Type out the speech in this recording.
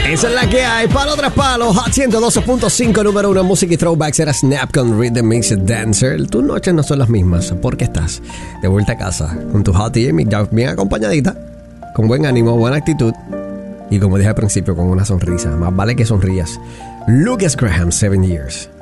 Esa es la que hay, palo tras palo. Hot 112.5, número 1 Music y Throwbacks. Era Snap con Rhythm Makes It Dancer. Tus noches no son las mismas porque estás de vuelta a casa con tu Hot y ya bien acompañadita, con buen ánimo, buena actitud y, como dije al principio, con una sonrisa. Más vale que sonrías. Lucas Graham, 7 Years.